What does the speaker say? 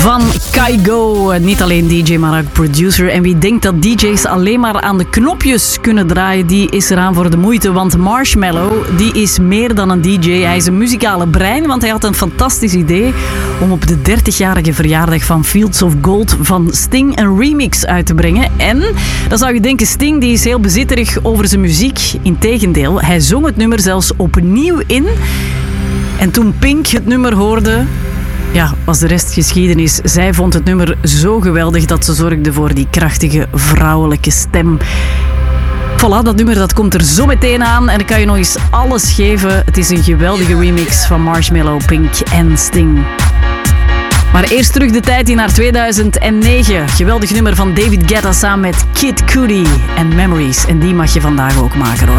van Kygo. Niet alleen DJ, maar ook producer. En wie denkt dat DJ's alleen maar aan de knopjes kunnen draaien, die is eraan voor de moeite. Want Marshmello, die is meer dan een DJ. Hij is een muzikale brein, want hij had een fantastisch idee om op de 30-jarige verjaardag van Fields of Gold van Sting een remix uit te brengen. En dan zou je denken, Sting die is heel bezitterig over zijn muziek. Integendeel, hij zong het nummer zelfs opnieuw in. En toen Pink het nummer hoorde, ja, was de rest geschiedenis. Zij vond het nummer zo geweldig dat ze zorgde voor die krachtige vrouwelijke stem. Voilà, dat nummer dat komt er zo meteen aan en dan kan je nog eens alles geven. Het is een geweldige remix van Marshmello, Pink en Sting. Maar eerst terug de tijd in naar 2009. Geweldig nummer van David Guetta samen met Kid Cudi en Memories. En die mag je vandaag ook maken, hoor.